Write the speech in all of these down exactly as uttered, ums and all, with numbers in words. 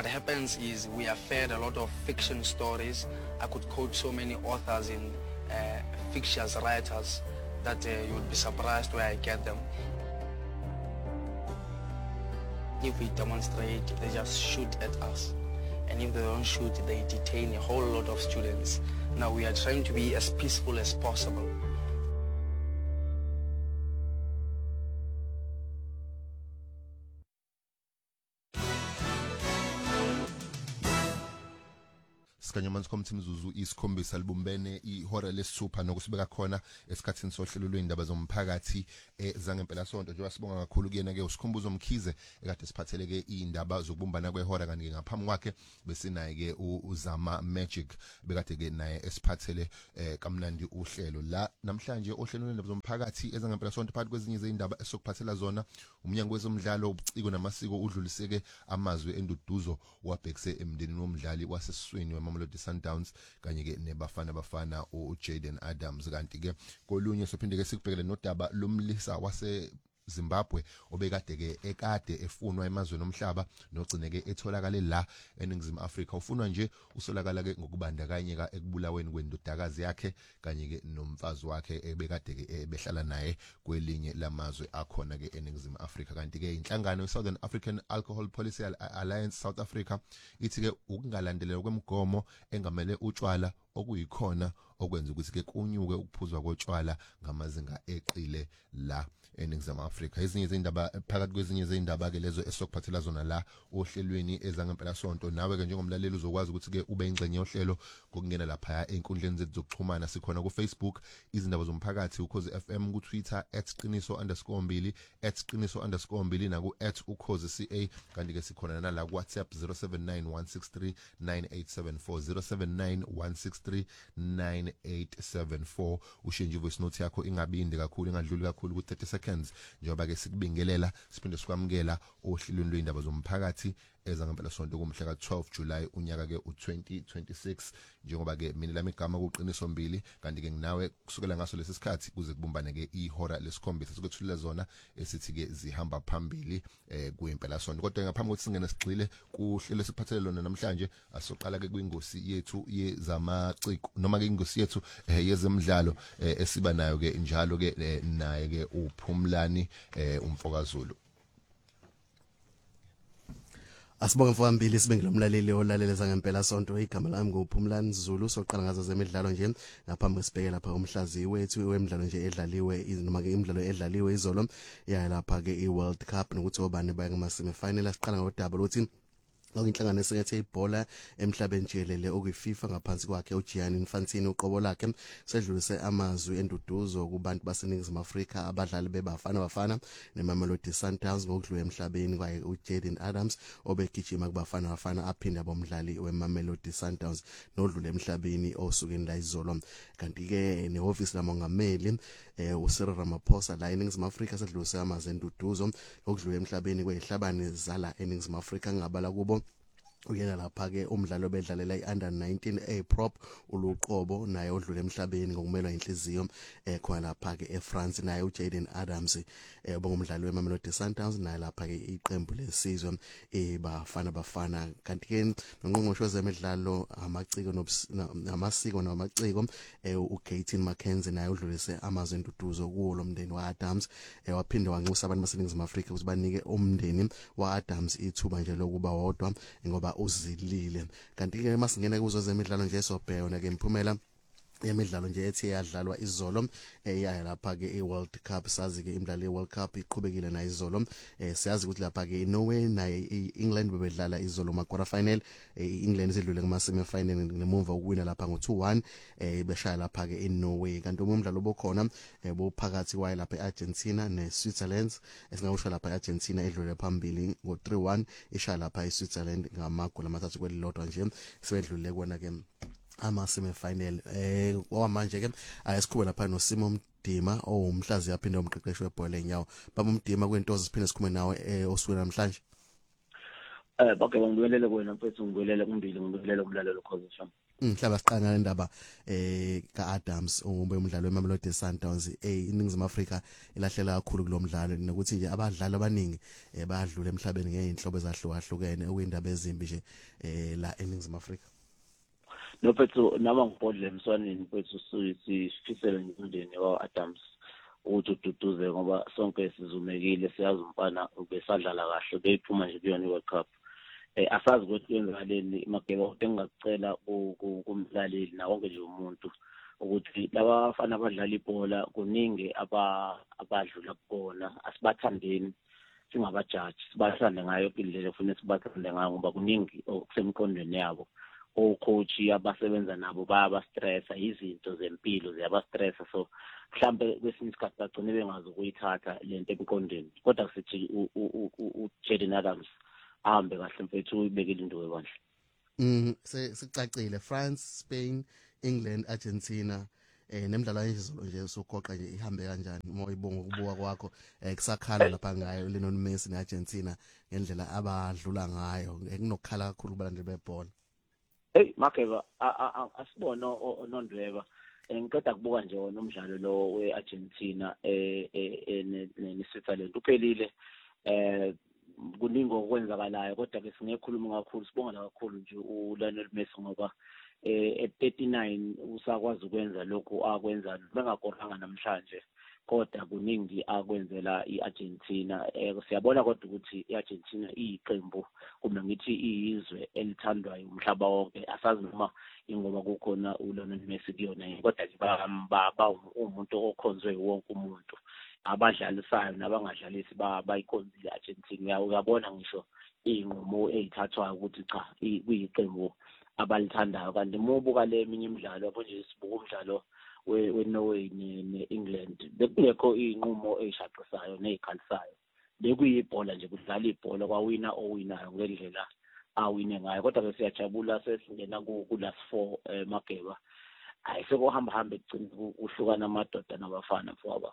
what happens is we are fed a lot of fiction stories. I could quote so many authors and uh, fictitious writers that uh, you would be surprised where I get them. If we demonstrate, they just shoot at us. And if they don't shoot, they detain a whole lot of students. Now we are trying to be as peaceful as possible. Sikanyamanzi Committee Mzuzu isikhombisa libumbene ihora lesithupha nokusibeka khona esikhathini sohlelo lwendaba zomphakathi ezangempela sonto njengoba sibonga kakhulu kuyena ke usikhumbuzo Mkhize ekade siphatheleke indaba zokubumbana kwehora kanti ngaphambi kwakhe besinaye ke uZama Magic bekade ke naye esiphathele kamnandi uhlelo la namhlanje ohlelo lwendaba zomphakathi ezangempela sonto phakathi kwezinye izindaba esokuphathela zona umnyango wezomdlalo ubuciko namasiko udluliseke amazwi enduduzo wabhekise emndenini womdlali wasesiswini Mamelodi Sundowns kanye ke nebafana bafana uJaden Adams kanti ke kolunye sophinde ke sikubhekele nodaba lomlisa wase Zimbabwe obekade ke ekade efunwa emazweni omhlaba nogcineke etholakale la eNingizimu Afrika ufunwa nje usolakala ke ngokubandakanyeka ekubulaweni kwendodakazi yakhe kanye ke nomfazi wakhe ebekade ke ebehlala naye kwelinye lamazwe akhona ke eNingizimu Afrika kanti ke inhlangano yeSouthern African Alcohol Policy Alliance South Africa ithi ke ukungalandelelwa kwemigomo engamele utshwala okuyikhona okwenza ukuthi ke kunyuke ukuphuzwa kotshwala ngamazinga eqile la eNingizimu Afrika. Ezinye izindaba phakathi kwezinye izindaba ke lezo esokuphathela zona la ohlelweni ezangempela sonto nawe ke njengomlaleli uzokwazi ukuthi ke ube ingcenye yohlelo ngokungena lapha enkundleni zethu zokuxhumana sikhona ku Facebook izindaba zomphakathi ukhozi F M ku Twitter at qiniso underscore mbili at qiniso underscore mbili na ku at ukhozi ca kanti ke sikhona nala ku WhatsApp zero seven nine one six three nine eight seven four zero seven nine one six three nine eight seven four ushintshe voice note yakho ingabindi kakhulu ingadluli kakhulu ku thirty seconds njengoba ke sikubingelela siphinde sikwamukela ohlelweni lwendaba zomphakathi ezangempela sonto kumhla ka twelve July unyaka ke u twenty twenty-six njengoba ke mina lami igama kuqiniso mbili kanti ke nginawe kusukela ngaso lesi sikhathi kuze kubumbane ke ihora lesikhombisa sokuthula zona esithi ke zihamba phambili eh kuyimpela sonto kodwa ngaphambi kokuthi singene sigxile kuhlelo siphathele lona namhlanje asoqala ke kwingosi yethu yezamaciko noma ke ingosi yethu yezemidlalo esiba nayo ke njalo ke naye ke uPhumlani umfokazulu. Asibonge mfowambili sibengile umlaleli olalela zangempela sonto igama lami nguPhumlani Zulu soqala ngazo zemidlalo nje ngaphambi kwesibheke lapha umhlazi wethu wemidlalo nje edlaliwe noma ke imidlalo edlaliwe izolo ya lapha ke iWorld Cup nokuthi obani baya kuma semi final asiqala ngodaba lokuthi inhlangano esekhethe ibhola emhlabeni jikelele okuyiFIFA ngaphansi kwakhe uGianni Infantino uqobo lakhe sedlulise amazwi enduduzo kubantu baseNingizimu Afrika abadlali bebafana bafana neMamelodi Sundowns ngokudlula emhlabeni kwaye uJaden Adams obegijima kubafana bafana aphinda bomdlali weMamelodi Sundowns nodlula emhlabeni osukeni la izolo kanti ke nehhovisi lamongameli eh uCyril Ramaphosa la eNingizimu Afrika sedlulise amazwi enduduzo ngokudlula emhlabeni kweyihlabani zala eNingizimu Afrika ngabala kubo uyena lapha ke umdlalo bedlalela iUnder nineteen A Prop uluqobo naye odlule emhlabeni ngokumelwa inhliziyo eh khona lapha ke eFrance naye uJaden Adams eh bongumdlali weMamelodi Sundowns naye lapha ke iqembu lesizwe ebafana bafana kanti ke ngqongqosho zemidlalo amaciko namasiko namaciko eh uKatin Mackenzie naye udlulise amazwi enduduzo kuwo lomndeni waAdams eh waphinde wanxusa abantu baseNingizimu Afrika ukuthi banike umndeni waAdams ithuba nje lokuba wodwa ngoba uzilile kanti ke masingena kuzo zemidlalo nje sobhekona ke imphumela yemidlalo nje ethi yadlalwa izolo eyaya lapha ke iWorld Cup sazi ke imidlalo yeWorld Cup iqhubekile na izolo eh siyazi ukuthi lapha ke Norway naye iEngland bebedlala izolo ma quarter final iEngland sedlule kuma semi final ngemuva ukuwina lapha ngo two one eh beshaya lapha ke eNorway kanti umdlalo obokhona bophakathi kwaye lapha eArgentina neSwitzerland esingawusho lapha eArgentina edlule phambili ngo three one ishaya lapha eSwitzerland ngamagoli amathathu kwelilodwa nje sebedlule kona ke ama semi final eh kwamanje ke ayisikhube lapha noSimo Mdima owumhlazi yaphinda umqeqeshi webhola enyawo baba Mdima kwentozo siphinde sikhume nawe eh osuku namhlanje eh bake ngibelele kwena mfethu ngibelele kumbili ngibelele kumlalelo cause Mhlaba siqanga indaba eh kaAdams ongumbe umdlalo weMamelodi Sundowns eh iningizimu Afrika ilahlela kakhulu kulomdlalo nokuthi nje abadlali abaningi eh bayadlula emhlabeni ngeinhlobo ezahlukahlukene okuyindaba ezimbi nje eh la eningizimu Afrika. No phethu nama ngibhodle emswaneni phethu sifisele ngumndeni waAdams ukuthi ududuze ngoba sonke sizumekile siyazi umfana ubesadlala kahle beyiphuma nje kuyona iWorld Cup. Eh asazi ukuthi kwenzakaleni Mageba ukuthi engicela kumdlaleli na wonke nje umuntu ukuthi laba bafana abadlala ibhola kuningi aba abadlula kubona asibathandeni singabajaji sibathande ngayo indlela efuna sibathande ngayo ngoba kuningi okusemqondweni yabo ocoach abasebenza nabo baba stressa izinto zempilo ziyabastressa so mhlambe kwesinye isikhathi bagcine bengazi ukuyithatha lento emqondweni kodwa sithi u Jaden Adams ahambe kahle mfethu uyibekile into ekanje. Mhm sicacile France, Spain, England, Argentina eh nemidlalo yezolo nje sogoqa nje ihambe kanjani uma uyibonga ukubuka kwakho kusakhala lapha ngayo Lionel Messi neArgentina ngendlela abadlula ngayo kunokukhala kakhulu kubalandeli bebhola. Hey Makeba asibona onondweba ngiceda kubuka nje wona umdlalo lo weArgentina eh neSwitzerland uphelile eh kuningi okwenzakalayo kodwa ke singekhuluma kakhulu sibonga kakhulu nje uLionel Messi ngoba eh at thirty-nine usakwazi ukwenza lokho akwenza bengakoranga namhlanje kodwa kuningi akwenzela iArgentina eh siyabona kodwa ukuthi iArgentina iyiqembu kumbe ngithi iyizwe elithandwayo umhlaba wonke asazi noma ingoba kukhona uLionel Messi kuyona kodwa ba umuntu okhonzwe wonke umuntu abadlalisayo nabangadlalisi bayikhonzile iArgentina uyabona ngisho inqumo ezithathwayo ukuthi cha kuyiqembu abalithandayo kanti mubuka le eminye imidlalo yabo nje sibuka umdlalo weNorway neEngland bekungekho inqumo ezishaqisayo nezikhalisayo bekuyibhola nje kudlala ibhola kwawina owinayo ngendlela awine ngayo kodwa ke siyajabula sesingena ku last four Mageba ayisekuhamba hamba egcina uhlukana amadoda nabafana mfowabo.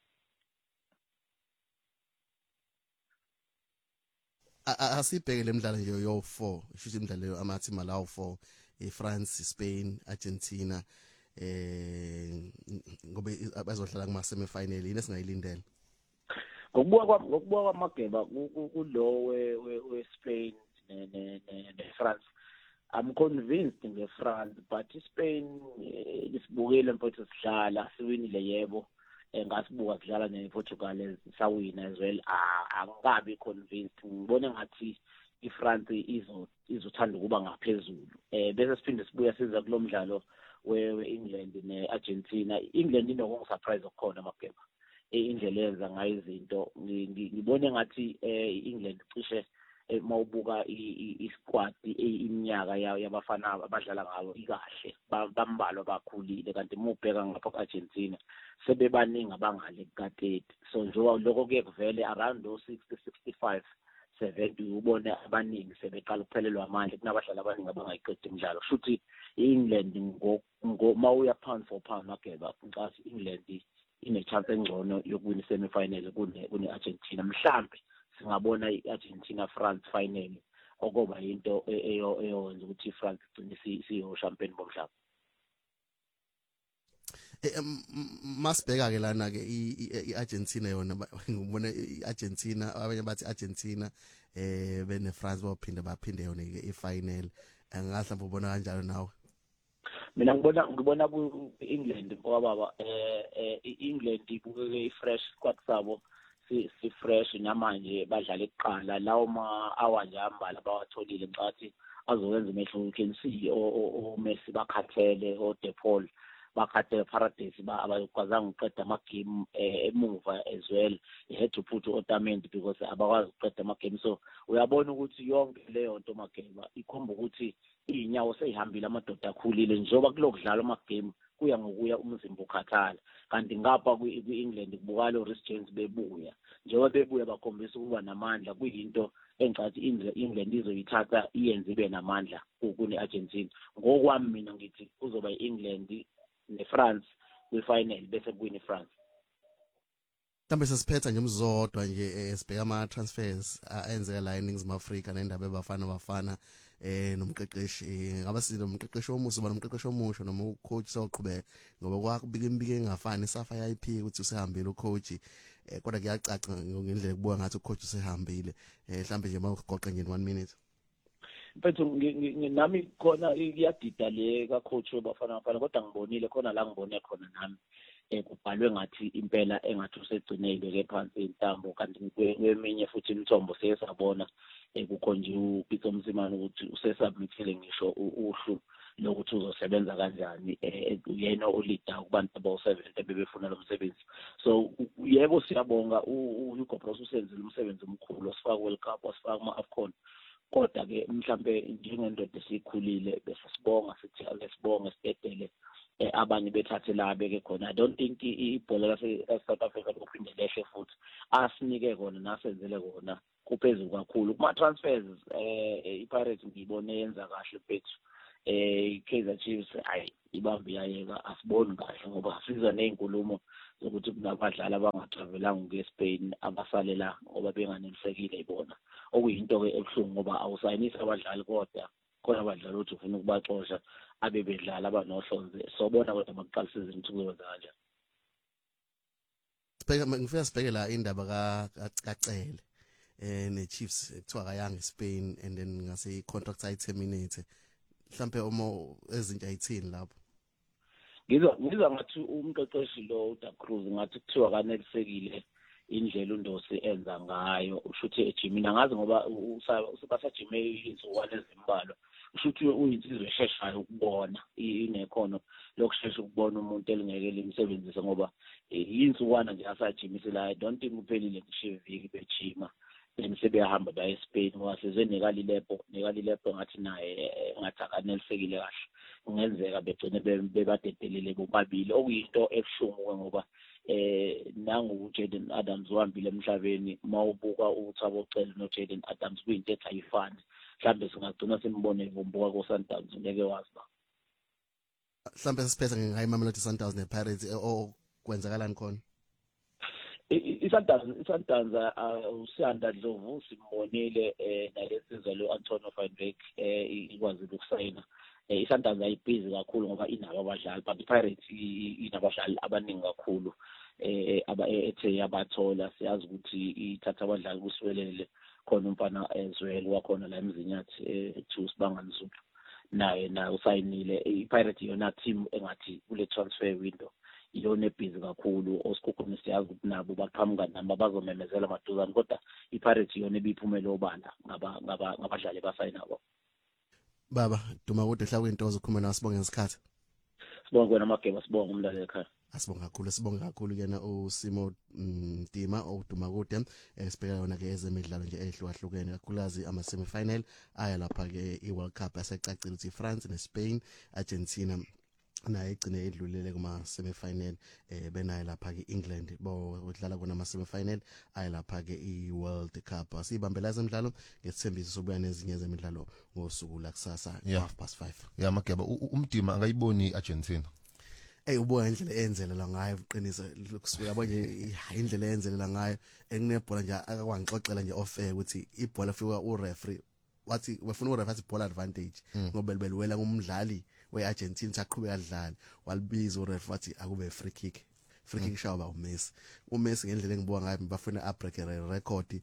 Asibheke lemidlalo nje yo four isho imidlalo amathima lawo four eFrance, Spain, Argentina eh ngoba bazodlala kuma semi final yini esingayilindela ngokubuka kwami ngokubuka kwaMageba kulo we Spain ne France I'm convinced ngeFrance but Spain isibukile mfowethu sidlala siwinile yebo ngasibuka kudlala nePortugal sawina as well angikabi convinced ngibone ngathi iFrance izo izothanda ukuba ngaphezulu eh bese siphinde sibuya siza kulomdlalo weEngland neArgentina England inokungisurprise okukhona Mageba indlela yenza ngayo izinto ngibone ngathi eEngland cishe mawubuka isquad iminyaka yabafana abadlala ngabo ikahle bambalwa bakhulile kanti mubheka ngapha kuArgentina sebebaningi abangale ka thirty so njengoba lokho kuyekuvele around those sixty sixty-five seventy ubone abaningi sebeqala ukuphelelwa amandla kunabadlali abaningi abangayiqedi imidlalo shuthi iEngland ngo mawuya pound for pound Mageba ngicathi iEngland ine chance engcono yokuwina semi final kune kuneArgentina mhlambe singabona iArgentina France final okoba into eyonza ukuthi iFrance igcine siyo champion bomhlaba. Masibheka ke lana ke iArgentina yona ngibona iArgentina abanye bathi Argentina eh bene France bophinda baphinde yona ke ifinal angahlamba ubona kanjalo nawe. Mina ngibona ngibona kuEngland ngoba baba eh iEngland ibukeke ifresh squad sabo si si fresh namanje badlala eqala lawo ma awanje ambala bawatholile ngicathi azokwenza umehluko uKensi o Messi bakhathele o De Paul bakhathele Paradise ba abakwazanga uqeda ama game emuva as well had to put Otamendi because abakwazi uqeda ama game so uyabona ukuthi yonke leyo nto Mageba ikhomba ukuthi inyawo seyihambile amadoda akhulile njoba kulokudlala ama game kuya ngokuya umzimba ukhathala kanti ngapha kuEngland kubukala uRhys James bebuya njengoba bebuya bakhombisa ukuba namandla kuyinto engicathi iEngland izoyithatha iyenze ibe namandla kuneArgentina ngokwami mina ngithi kuzoba iEngland neFrance kwifinal bese kuwina iFrance. Mhlambe sesiphetha nje umzodwa nje sibheka ama transfers enzeka la eNingizimu Afrika nendaba ebafana bafana eh nomqeqeshi ngaba sinomqeqeshi omuso ba nomqeqeshi omusho noma ucoach soqhubeka ngoba kwakubika imbike engafani safa yayiphi ukuthi usehambile ucoach eh kodwa kuyacaca ngendlela kubuka ngathi ucoach usehambile eh mhlambe nje mawugoqe nje one minute. Mfethu nami khona iyadida le ka coach webafana bafana kodwa ngibonile khona la ngibone khona nami eh kubhalwe ngathi impela engathi usegcinele ke phansi intambo kanti kweminye futhi imithombo seyesabona ekukhonje uPito Mzimana ukuthi usesubmitele ngisho uhlu lokuthi uzosebenza kanjani yena olida kubantu abo seventy bebefuna lo msebenzi. So yebo siyabonga uHugo Broos usenzile umsebenzi omkhulu osifaka World Cup osifaka ama-AFCON. Kodwa ke mhlambe njengendoda esikhulile bese sibonga sithi asibonga sidedele abanye bethathe la beke khona. I don't think ibhola lase South Africa lokuphinde lehle futhi asinike kona nasenzele kona kuphezulu kakhulu kuma transfers eh iPirates ngibone yenza kahle bethu eh iKaizer Chiefs ayi ibambi yayeka asiboni kahle ngoba siza nezinkulumo zokuthi kunabadlali abangatravelanga ngeSpain abasalela ngoba benganelisekile ibona okuyinto ke ebuhlungu ngoba awusayinisa abadlali kodwa khona abadlali uthi ufuna ukubaxosha abe bedlala abanohlonze sobona kodwa makuqala season kuzokwenza kanjani. Sibheka ngifika sibheke la indaba ka kacele eh ne Chiefs ekuthiwa kayanga eSpain and then ngase contract ay terminate mhlambe omo ezintsha ayithini lapho. Ngizwa ngizwa ngathi umqeqeshi lo uDa Cruz ngathi kuthiwa kanelisekile indlela uNdosi enza ngayo ushuthi ejimini angazi ngoba usabasajime izinsuku ezimbalwa ushuthi uyinsizwe esheshayo ukubona inekhono lokushesha ukubona umuntu elingeke limsebenzise ngoba iyinsukwana nje asajimisela. I don't think uphelile kushiviki bejima sebehamba baye eSpain ngoba sizwe nekalilepo nekalilepo ngathi naye ngathi akanelisekile kahle kungenzeka begcine bebadedelele bobabili okuyinto ebuhlungu ngoba eh nangu Jaden Adams wahambile emhlabeni mawubuka uThabo Cele no Jaden Adams kuyinto ethayifani mhlambe singagcina simbone evumbuka ko Sundowns ngeke wazi ba mhlambe siphethe ngehayi Mamelodi Sundowns ne Pirates okwenzakalani khona. Isandans isandans usiyanda Dlovu simbonile eh nalesizwe lo Antonio van Wyk eh ikwazi ukusayina isandans ayibhizi kakhulu ngoba inabo abadlali but iPirates inabadlali abaningi kakhulu eh aba ethe yabathola siyazi ukuthi ithatha abadlali kuswelele khona umfana ezwele wakhona la emzinyathi eThus Banganzulu naye na usayinile iPirates yona team engathi kule transfer window iyona ebhizi kakhulu osikhukhuni siyazi ukuthi nabo baqhamuka namba bazomemezela amaduzane kodwa iPirates iyona ebiphumela obala ngaba ngaba ngabadlali basayinabo. Baba duma kude hlaka intozo ukhuluma nawe sibonge ngesikhathi. Sibonge wena Mageba sibonge umlaleli ekhaya. Asibonga kakhulu sibonga kakhulu kena uSimo Mtima oduma kude esibheka yona ke ezemidlalo nje ehlukahlukene kakhulukazi ama semi final aya lapha ke iWorld Cup asecacile ukuthi France neSpain Argentina naye igcine edlulele kuma semi final eh benaye lapha ke England bo udlala kuna ama semi final ayi lapha ke iWorld Cup asibambela ezemidlalo ngesithembiso sokuya nezinye zemidlalo ngosuku la kusasa half past five. Ya Mageba umdima angayiboni iArgentina. Eh ubuka indlela enzelela ngayo uqinisa kusuka yabo nje indlela enzelela ngayo enginebhola nje akwangixoxela nje off air ukuthi ibhola fika ureferee wathi wefuna ureferee ball advantage ngoba belwela ngumdlali weArgentina saqhubeka adlala walibiza ureferee wathi akube free kick free kick shaba uMessi uMessi ngendlela engibuka ngayo bafuna abreak record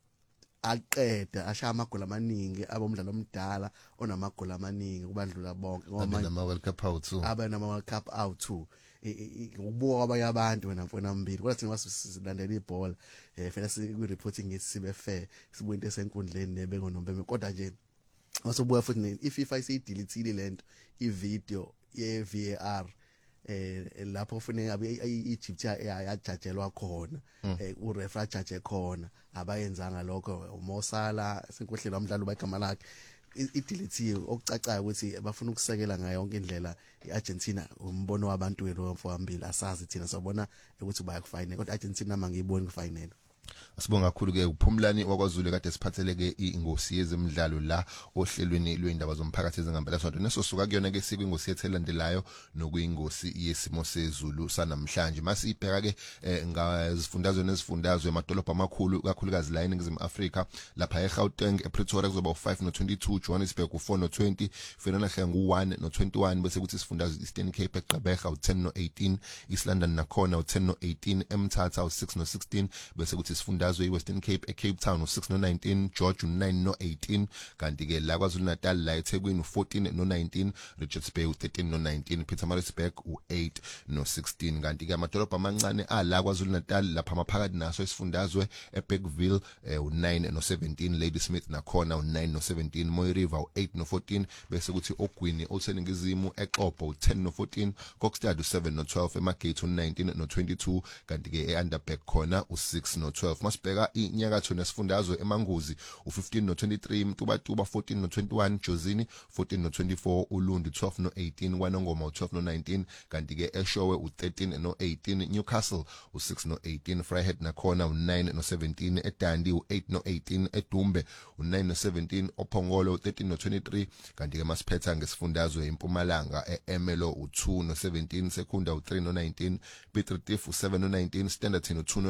aqeda ashaya amagoli amaningi abomdlalo omdala onamagoli amaningi kubadlula bonke ngoba manje ama World Cup out two abe nama World Cup out two ukubuka kwabanye abantu wena mfana mbili kodwa thina masilandela ibhola eh fela siku reporting ngithi sibe fair sibuye into esenkundleni nebengo nombeme kodwa nje wasobuya futhi iFIFA isidelete lento ivideo ye V A R eh lapho kufanele abe iEgypt yajajelwa khona ureferee judge khona abayenzanga lokho uMosala senkohlelo umdlalo bayigama lakhe idelete okucacayo ukuthi bafuna ukusekela ngayo yonke indlela iArgentina umbono wabantu lo mfowambili asazi thina sobona ukuthi baya kufinal kodwa iArgentina mangiyiboni kufinal. Asibonga kakhulu ke uPhumlani wakwaZulu kade siphatheleke ingosi yezemidlalo la ohlelweni lwendaba zomphakathi ezingempela sonto nesosuka kuyona ke sikwingosi yethelandelayo nokuyingosi yesimo sezulu sanamhlanje masibheka ke ngazifundazwe nezifundazwe emadolobha amakhulu kakhulukazi la eNingizimu Afrika lapha eGauteng ePretoria kuzoba u-five no twenty-two Johannesburg u-four no twenty Vereeniging ngu-one no twenty-one bese kuthi isifundazwe Eastern Cape eGqeberha u-ten no eighteen East London nakhona u-ten no eighteen eMthatha u-six no sixteen bese kuthi isifundazwe iWestern Cape eCape Town u-six no nineteen George u-nine no eighteen kanti ke la KwaZulu Natal la eThekwini u-fourteen no nineteen Richards Bay u-thirteen no nineteen Pietermaritzburg u-eight no sixteen kanti ke amadolobha amancane ala KwaZulu Natal lapha maphakathi naso isifundazwe eBergville u-nine no seventeen Ladysmith nakhona u-nine no seventeen Moy River u-eight no fourteen bese kuthi oGwini oseningizimu eXhobo u-ten no fourteen Kokstad u-seven no twelve eMagate u-nineteen no twenty-two kanti ke eUnderberg khona u-six no twelve masibheka inyakatho nesifundazwe eManguzi u-fifteen no twenty-three Mtubatuba fourteen no twenty-one Jozini fourteen no twenty-four uLundi twelve no eighteen KwaNongoma u-twelve no nineteen kanti ke eShowe u-thirteen no eighteen Newcastle u-six no eighteen Vryheid nakhona u-nine no seventeen eDandi u-eight no eighteen eDumbe u-nine no seventeen oPhongolo u-thirteen no twenty-three kanti ke masiphetha ngesifundazwe eMpumalanga eEmelo u-two no seventeen Sekunda u-three no nineteen Piet Retief u-seven no nineteen Standerton u-two no